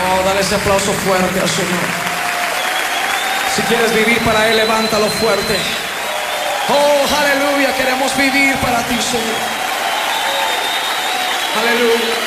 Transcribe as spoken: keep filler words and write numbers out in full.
Oh, dale ese aplauso fuerte al Señor. Si quieres vivir para Él, levántalo fuerte. Oh, aleluya, queremos vivir para ti, Señor. Aleluya.